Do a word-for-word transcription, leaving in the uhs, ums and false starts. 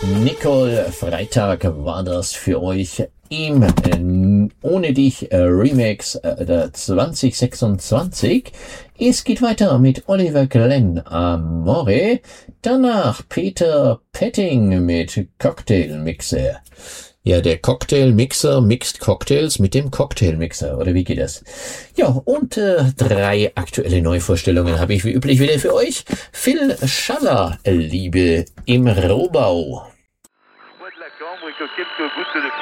Nicole, Freitag war das für euch im äh, Ohne dich äh, Remix äh, zwanzig sechsundzwanzig. Es geht weiter mit Oliver Glenn Amore, danach Peter Petting mit Cocktailmixer. Ja, der Cocktailmixer mixt Cocktails mit dem Cocktailmixer, oder wie geht das? Ja, und äh, drei aktuelle Neuvorstellungen habe ich wie üblich wieder für euch. Phil Schaller, Liebe im Rohbau. Bois de la cambre et coquette au bout de téléphone.